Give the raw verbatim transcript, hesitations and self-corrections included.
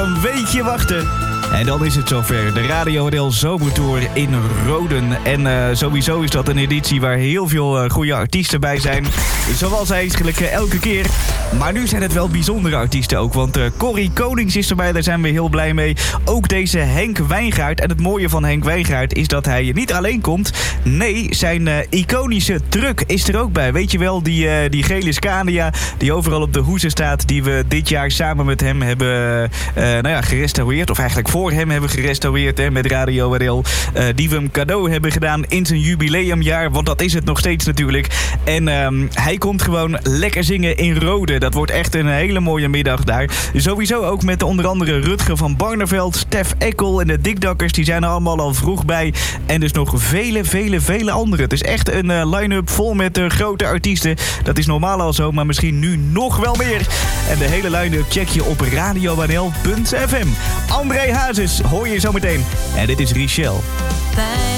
een weekje wachten. En dan is het zover. De Radio N L Zomertour in Roden. En uh, sowieso is dat een editie waar heel veel uh, goede artiesten bij zijn. Zoals eigenlijk uh, elke keer. Maar nu zijn het wel bijzondere artiesten ook. Want uh, Corrie Konings is erbij, daar zijn we heel blij mee. Ook deze Henk Wijngaard. En het mooie van Henk Wijngaard is dat hij niet alleen komt. Nee, zijn uh, iconische truck is er ook bij. Weet je wel, die, uh, die gele Scania die overal op de hoezen staat. Die we dit jaar samen met hem hebben uh, nou ja, gerestaureerd. Of eigenlijk voor hem hebben gerestaureerd hè, met Radio N L. Uh, die we hem cadeau hebben gedaan in zijn jubileumjaar. Want dat is het nog steeds natuurlijk. En um, hij komt gewoon lekker zingen in Rode. Dat wordt echt een hele mooie middag daar. Sowieso ook met onder andere Rutger van Barneveld, Stef Eckel en de Dikdakkers. Die zijn er allemaal al vroeg bij. En dus nog vele, vele, vele anderen. Het is echt een uh, line-up vol met uh, grote artiesten. Dat is normaal al zo, maar misschien nu nog wel meer. En de hele line-up check je op radio n l punt f m. André Hazes hoor je zo meteen. En dit is Richelle.